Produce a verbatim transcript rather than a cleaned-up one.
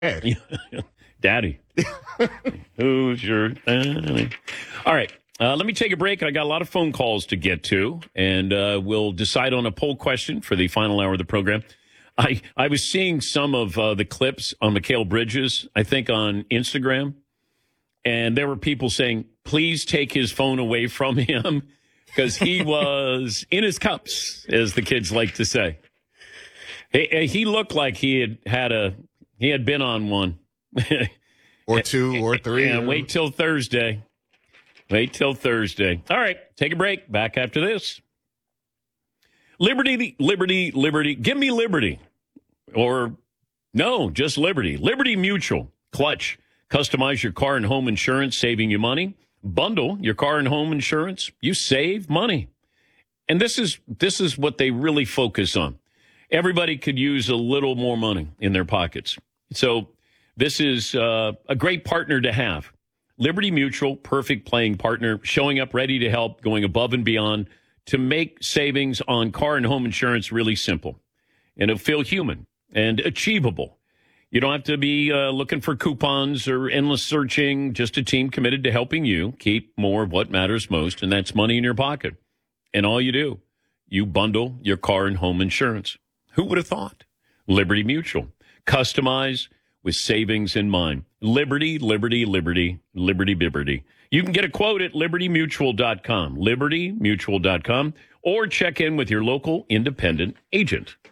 Daddy. Who's your daddy? All right. Uh, let me take a break. I got a lot of phone calls to get to, and uh, we'll decide on a poll question for the final hour of the program. I, I was seeing some of uh, the clips on Mikal Bridges, I think on Instagram, and there were people saying, please take his phone away from him because he was in his cups, as the kids like to say. He, he looked like he had had a he had been on one. Or two or three. And wait till Thursday. Wait till Thursday. All right, take a break. Back after this. Liberty, liberty, liberty. Give me liberty. Or no, just liberty. Liberty Mutual. Clutch. Customize your car and home insurance, saving you money. Bundle your car and home insurance. You save money. And this is this is what they really focus on. Everybody could use a little more money in their pockets. So this is uh, a great partner to have. Liberty Mutual, perfect playing partner, showing up ready to help, going above and beyond to make savings on car and home insurance really simple. And it'll feel human and achievable. You don't have to be uh, looking for coupons or endless searching, just a team committed to helping you keep more of what matters most, and that's money in your pocket. And all you do, you bundle your car and home insurance. Who would have thought? Liberty Mutual. Customize with savings in mind. Liberty, liberty, liberty, liberty, bibberty. You can get a quote at liberty mutual dot com, liberty mutual dot com, or check in with your local independent agent.